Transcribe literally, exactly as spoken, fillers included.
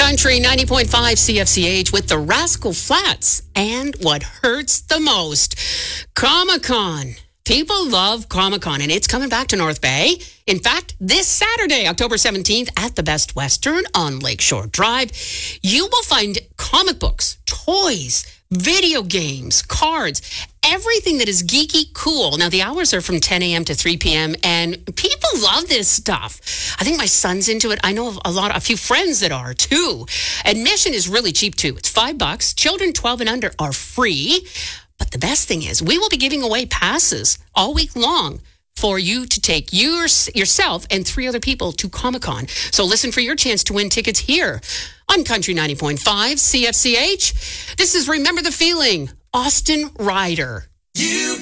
Country ninety point five C F C H with the Rascal Flatts and what hurts the most. Comic-Con. People love Comic-Con, and it's coming back to North Bay. In fact, this Saturday, October seventeenth, at the Best Western on Lakeshore Drive, you will find comic books, toys, video games, cards, everything that is geeky cool. Now, the hours are from ten a.m. to three p.m., and people love this stuff. I think my son's into it. I know of a lot, a few friends that are, too. Admission is really cheap, too. It's five bucks. Children twelve and under are free. But the best thing is, we will be giving away passes all week long for you to take yours, yourself and three other people to Comic-Con. So listen for your chance to win tickets here on Country ninety point five C F C H. This is Remember the Feeling, Austin Ryder. You